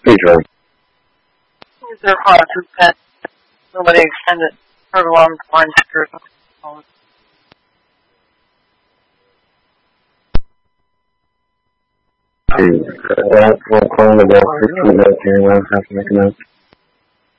Please run. Is there hard to pet? Nobody extended her long line skirt. We'll call the ball 15 minutes here. We'll have to make a note.